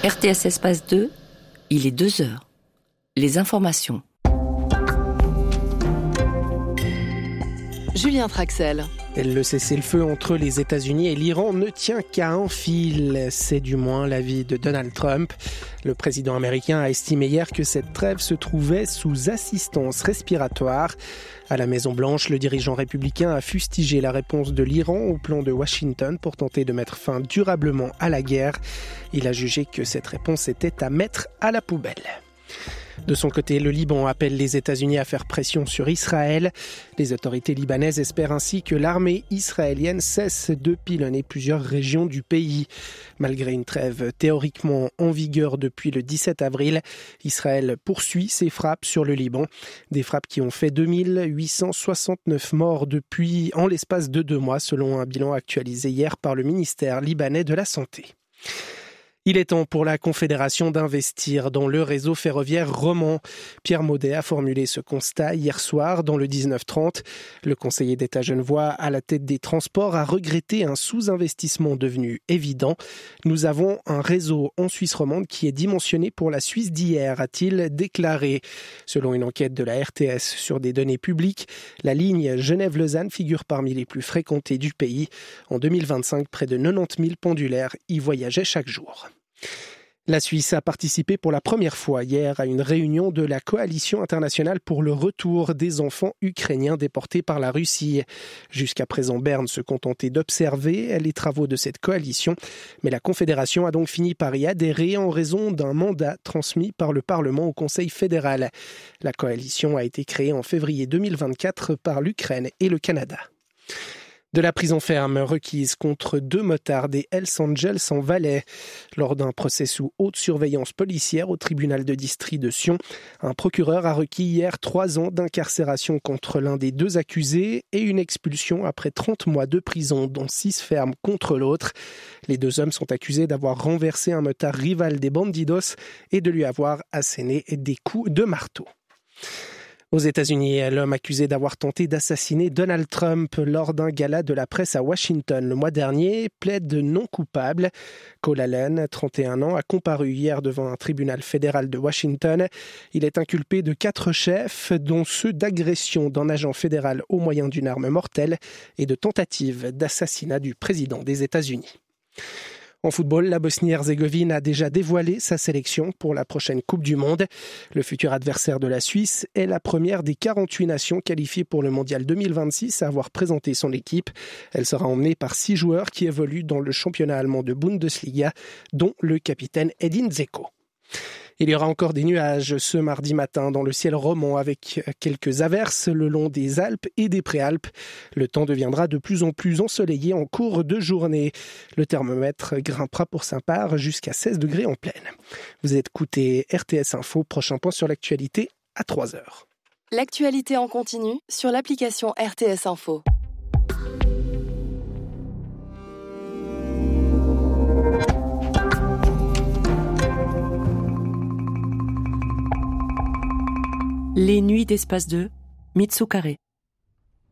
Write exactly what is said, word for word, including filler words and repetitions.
R T S Espace deux, il est deux heures. Les informations. Julien Traxel. Le cessez-le-feu entre les États-Unis et l'Iran ne tient qu'à un fil. C'est du moins l'avis de Donald Trump. Le président américain a estimé hier que cette trêve se trouvait sous assistance respiratoire. À la Maison-Blanche, le dirigeant républicain a fustigé la réponse de l'Iran au plan de Washington pour tenter de mettre fin durablement à la guerre. Il a jugé que cette réponse était à mettre à la poubelle. De son côté, le Liban appelle les États-Unis à faire pression sur Israël. Les autorités libanaises espèrent ainsi que l'armée israélienne cesse de pilonner plusieurs régions du pays. Malgré une trêve théoriquement en vigueur depuis le dix-sept avril, Israël poursuit ses frappes sur le Liban. Des frappes qui ont fait deux mille huit cent soixante-neuf morts depuis en l'espace de deux mois, selon un bilan actualisé hier par le ministère libanais de la Santé. Il est temps pour la Confédération d'investir dans le réseau ferroviaire roman. Pierre Maudet a formulé ce constat hier soir dans le dix-neuf trente. Le conseiller d'État genevois à la tête des transports a regretté un sous-investissement devenu évident. Nous avons un réseau en Suisse romande qui est dimensionné pour la Suisse d'hier, a-t-il déclaré. Selon une enquête de la R T S sur des données publiques, la ligne Genève-Lausanne figure parmi les plus fréquentées du pays. En deux mille vingt-cinq, près de quatre-vingt-dix mille pendulaires y voyageaient chaque jour. La Suisse a participé pour la première fois hier à une réunion de la Coalition internationale pour le retour des enfants ukrainiens déportés par la Russie. Jusqu'à présent, Berne se contentait d'observer les travaux de cette coalition, mais la Confédération a donc fini par y adhérer en raison d'un mandat transmis par le Parlement au Conseil fédéral. La coalition a été créée en février deux mille vingt-quatre par l'Ukraine et le Canada. De la prison ferme requise contre deux motards des Hells Angels en Valais. Lors d'un procès sous haute surveillance policière au tribunal de district de Sion, un procureur a requis hier trois ans d'incarcération contre l'un des deux accusés et une expulsion après trente mois de prison, dont six fermes contre l'autre. Les deux hommes sont accusés d'avoir renversé un motard rival des Bandidos et de lui avoir asséné des coups de marteau. Aux États-Unis, l'homme accusé d'avoir tenté d'assassiner Donald Trump lors d'un gala de la presse à Washington le mois dernier plaide non coupable. Cole Allen, trente et un ans, a comparu hier devant un tribunal fédéral de Washington. Il est inculpé de quatre chefs, dont ceux d'agression d'un agent fédéral au moyen d'une arme mortelle et de tentative d'assassinat du président des États-Unis. En football, la Bosnie-Herzégovine a déjà dévoilé sa sélection pour la prochaine Coupe du Monde. Le futur adversaire de la Suisse est la première des quarante-huit nations qualifiées pour le Mondial deux mille vingt-six à avoir présenté son équipe. Elle sera emmenée par six joueurs qui évoluent dans le championnat allemand de Bundesliga, dont le capitaine Edin Dzeko. Il y aura encore des nuages ce mardi matin dans le ciel romand avec quelques averses le long des Alpes et des Préalpes. Le temps deviendra de plus en plus ensoleillé en cours de journée. Le thermomètre grimpera pour Saint-Pard jusqu'à seize degrés en pleine. Vous écoutez R T S Info, prochain point sur l'actualité à trois heures. L'actualité en continu sur l'application R T S Info. Les nuits d'Espace deux, Mitsu Carré.